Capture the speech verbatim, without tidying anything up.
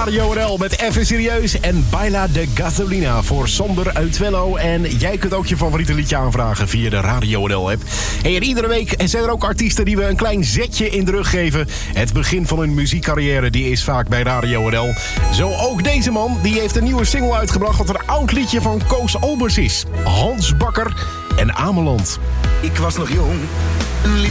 Radio N L met Even Serieus en Baila de Gasolina voor Sander uit Twello. En jij kunt ook je favoriete liedje aanvragen via de Radio N L-app. Hey, en iedere week zijn er ook artiesten die we een klein zetje in de rug geven. Het begin van hun muziekcarrière die is vaak bij Radio N L. Zo ook deze man, die heeft een nieuwe single uitgebracht wat een oud liedje van Koos Albers is. Hans Bakker en Ameland. Ik was nog jong, een lied